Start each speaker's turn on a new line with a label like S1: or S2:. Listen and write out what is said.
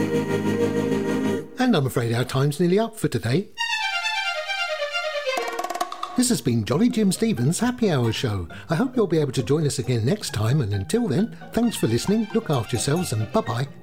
S1: And I'm afraid our time's nearly up for today. This has been Jolly Jim Stevens' Happy Hour Show. I hope you'll be able to join us again next time, and until then, thanks for listening, look after yourselves, and bye-bye.